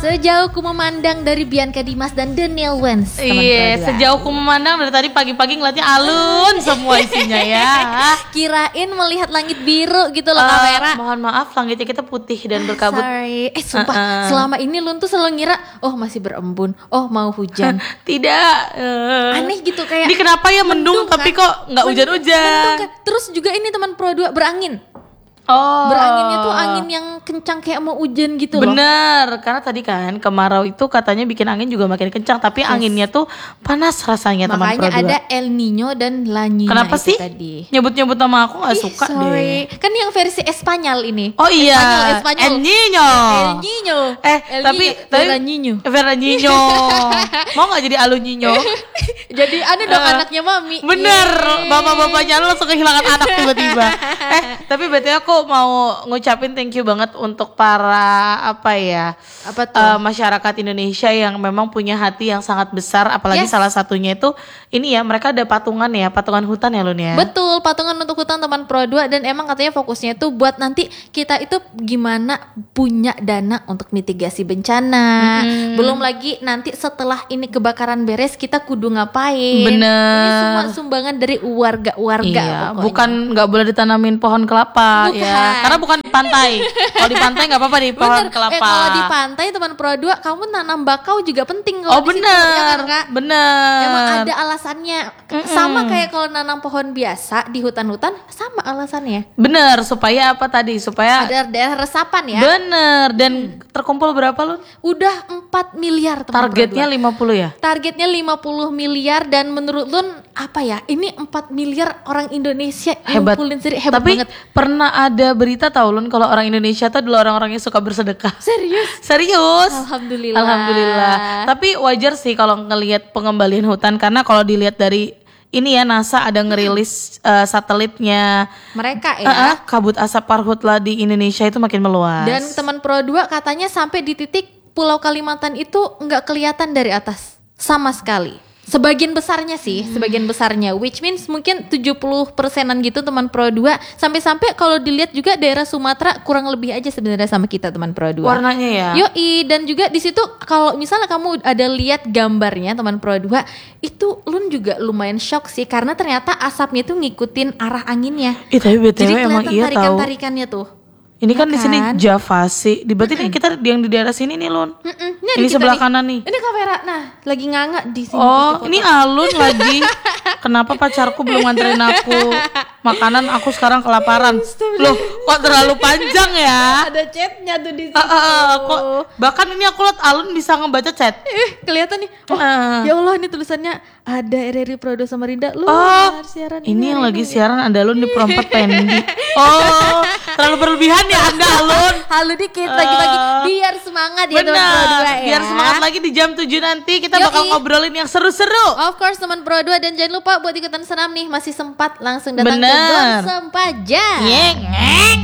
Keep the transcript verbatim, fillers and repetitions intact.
Sejauh ku memandang dari Bianca Dimas dan Daniel Wens. Iya, sejauh ku memandang dari tadi pagi-pagi ngeliatnya alun semua isinya ya. Kirain melihat langit biru gitu loh, Uh, kamera. mohon maaf, langitnya kita putih dan berkabut. Sorry. Eh sumpah, Uh-uh. selama ini Lun tuh selalu ngira, oh masih berembun, oh mau hujan. Tidak. Uh, Aneh gitu kayak. Ini kenapa ya mendung, mendung tapi kan? kok nggak hujan-hujan? Mendung kan? Terus juga ini teman Pro dua berangin. Oh. Beranginnya tuh angin yang kencang kayak mau hujan gitu loh. Bener, karena tadi kan kemarau itu katanya bikin angin juga makin kencang, tapi Yes. anginnya tuh panas rasanya teman Pro Makanya dua. ada El Nino dan La Nina. Kenapa itu sih? tadi. Nyebut-nyebut nama aku nggak Ih, suka sorry. deh. Kan yang versi Espanyol ini. Oh iya, Espanyol, Espanyol. El Niño. El Nino. Eh, El tapi Nino. tapi Vera Nino. Vera Nino. Mau nggak jadi Alu Nino? Jadi ada dong Eh, anaknya Mami. Bener, Yeay. bapak-bapaknya lu langsung kehilangan anak tiba-tiba. Eh, tapi berarti aku mau ngucapin thank you banget untuk para apa ya? Apa tuh? eh, masyarakat Indonesia yang memang punya hati yang sangat besar, apalagi Yes. salah satunya itu ini ya, mereka ada patungan ya, patungan hutan ya Lun ya. Betul, patungan untuk hutan teman Pro dua dan emang katanya fokusnya itu buat nanti kita itu gimana punya dana untuk mitigasi bencana. Mm-mm. Belum lagi nanti setelah ini kebakaran beres kita kudu ngapain. Bener. Ini semua sumbangan dari warga-warga Iya, pokoknya. bukan nggak boleh ditanamin pohon kelapa Bukan. ya, karena bukan di pantai. Kalau di pantai nggak apa-apa di pohon Bener. kelapa. Eh, kalau di pantai teman Pro dua kamu nanam bakau juga penting kalau Oh di situ, bener, ya kan, Kak? bener. Emang ada alasannya. Mm-mm. Sama kayak kalau nanam pohon biasa di hutan-hutan sama alasannya. Bener, supaya apa tadi? Supaya Ada daerah resapan ya. bener. Dan terkumpul berapa Lun? Udah empat miliar teman Targetnya Pro dua. lima puluh ya? Targetnya lima puluh miliar dan menurut Lun apa ya? Ini empat miliar orang Indonesia Hebat. ngumpulin sendiri, hebat Tapi banget. pernah ada berita tahu Lun kalau orang Indonesia tuh adalah orang-orang yang suka bersedekah. Serius? Serius? Alhamdulillah. Alhamdulillah. Tapi wajar sih kalau ngelihat pengembalian hutan, karena kalau dilihat dari ini ya, NASA ada ngerilis uh, satelitnya. Mereka ya. Uh, uh, kabut asap karhutla di Indonesia itu makin meluas. Dan teman Pro dua katanya sampai di titik Pulau Kalimantan itu nggak kelihatan dari atas sama sekali. Sebagian besarnya sih, Hmm. sebagian besarnya, which means mungkin tujuh puluh persenan gitu teman Pro dua. Sampai-sampai kalau dilihat juga daerah Sumatera kurang lebih aja sebenarnya sama kita teman Pro dua. warnanya ya. Yoi, dan juga di situ kalau misalnya kamu ada lihat gambarnya teman Pro dua, itu Lun juga lumayan shock sih karena ternyata asapnya tuh ngikutin arah anginnya. Ih, tapi B T W Jadi emang kelihatan iya tahu. tarikan-tarikannya tuh. Ini kan Ya di sini kan? Javasi. Di berarti nih kita yang di daerah sini nih Lun. Mm-mm. Ini ada kita sebelah nih. kanan nih. Ini kamera, nah lagi nganga di sini. Oh, foto-foto. ini alun lagi. Kenapa pacarku belum nganterin aku makanan? Aku sekarang kelaparan. Loh, kok terlalu panjang ya? Ada chatnya tuh di situ. Ah, ah, ah, kok bahkan ini aku lihat alun bisa ngebaca chat. Eh, kelihatan nih. Oh, Ah. ya Allah, ini tulisannya ada R R I Pro dua Samarinda. Lu Oh, siaran ini yang hari lagi ini. siaran ada alun di perempat Pendi. Oh, terlalu berlebihan ya Anda alun. Halu dikit lagi-lagi Ah. biar semangat ya teman Pro Benar, dua ya. biar semangat lagi di jam tujuh nanti kita Yoi. bakal ngobrolin yang seru-seru. Of course teman Pro dua, dan jangan lupa buat ikutan senam nih, masih sempat langsung datang Bener. ke Gonsem Pajak. Yeng.